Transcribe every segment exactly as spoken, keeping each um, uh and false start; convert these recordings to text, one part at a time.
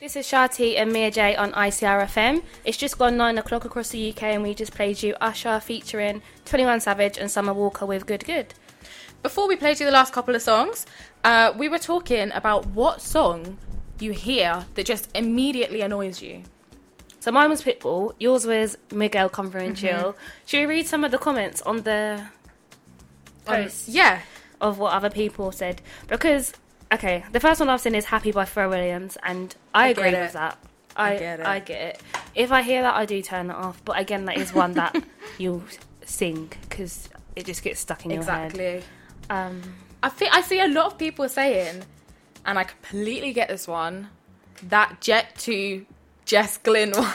This is Shati and Mia J on I C R F M. It's just gone nine o'clock across the U K and we just played you Usher featuring twenty-one Savage and Summer Walker with Good Good. Before we played you the last couple of songs, uh, we were talking about what song you hear that just immediately annoys you. So mine was Pitbull, yours was Miguel Come Through and Mm-hmm. Chill. Should we read some of the comments on the post? Um, yeah. Of what other people said? Because, okay, the first one I've seen is Happy by Pharrell Williams, and I, I agree get it. with that. I, I get it. I get it. If I hear that, I do turn it off. But again, that is one that you'll sing because it just gets stuck in your Exactly. head. Um, I think I see a lot of people saying, and I completely get this one, that Jet to Jess Glynn one.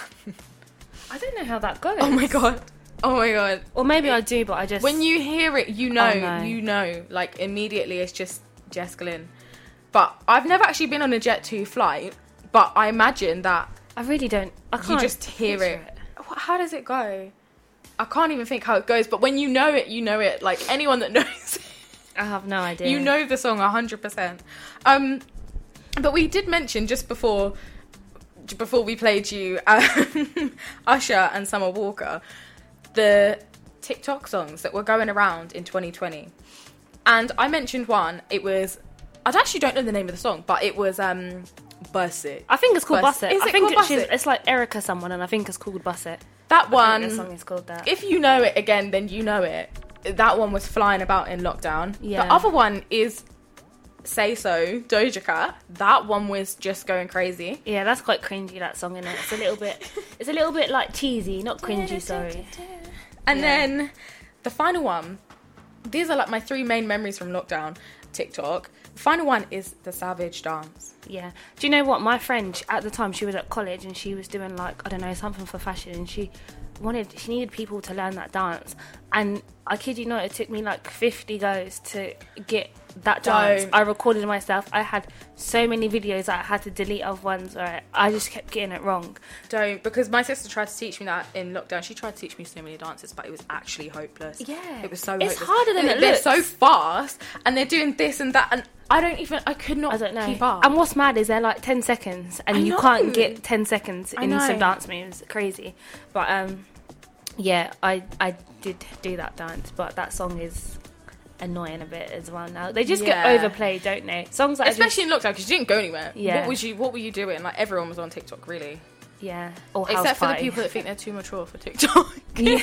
I don't know how that goes. Oh my god. Oh my god. Or maybe I do, but I just... When you hear it, you know, Oh, no. you know, like immediately it's just Jess Glynn. But I've never actually been on a Jet two flight, but I imagine that I really don't... I can't you just hear picture it. Wh- How does it go? I can't even think how it goes, but when you know it, you know it. Like anyone that knows it, I have no idea. you know the song one hundred percent. Um, but we did mention just before before we played you um, Usher and Summer Walker, the TikTok songs that were going around in twenty twenty. And I mentioned one. It was, I actually don't know the name of the song, but it was um, Bus It. I think it's called Bus- Bus It. Is I it think called it, Bus she's, It? it's like Erica someone, and I think it's called Bus It. That I one, think the song is called that. if you know it again, then you know it. That one was flying about in lockdown. Yeah. The other one is Say So, Doja Cat. That one was just going crazy. Yeah, that's quite cringy, that song, innit? It's a little bit... It's a little bit, like, cheesy, not cringy, sorry. And Yeah. then the final one, these are like my three main memories from lockdown TikTok. The final one is the Savage dance. Yeah. Do you know what? My friend, at the time, she was at college and she was doing, like, I don't know, something for fashion, and she wanted... She needed people to learn that dance. And I kid you not, it took me, like, fifty goes to get... that dance. Don't. I recorded myself. I had so many videos that I had to delete other ones where I just kept getting it wrong. Don't, because my sister tried to teach me that in lockdown. She tried to teach me so many dances, but it was actually hopeless. Yeah. It was so It's hopeless. harder than They- it They're looks. so fast, and they're doing this and that, and I don't even, I could not I don't know. keep up. And what's mad is they're like ten seconds, and I you know. can't get ten seconds I in know. some dance moves. Crazy. But um, yeah, I I did do that dance, but that song is annoying a bit as well now. They just Yeah. get overplayed, don't they? Songs that Especially are just, in lockdown, because you didn't go anywhere. Yeah. What was you? What were you doing? Like everyone was on TikTok, really. yeah, or house Except for the party. people that think they're too mature for TikTok. Yeah.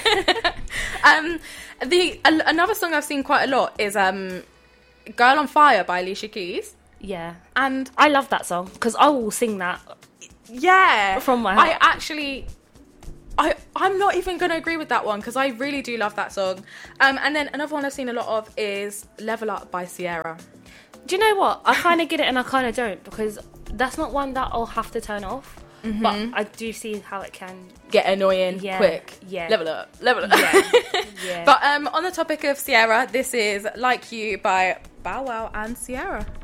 um, the a, another song I've seen quite a lot is um, "Girl on Fire" by Alicia Keys, Yeah, and I love that song because I will sing that. yeah, From my I heart. actually. I, I'm not even going to agree with that one because I really do love that song. Um, and then another one I've seen a lot of is Level Up by Sierra. Do you know what? I kind of get it and I kind of don't, because that's not one that I'll have to turn off. Mm-hmm. But I do see how it can. Get annoying Yeah, quick. yeah. Level up. Level up. Yeah, yeah. But um, on the topic of Sierra, this is Like You by Bow Wow and Sierra.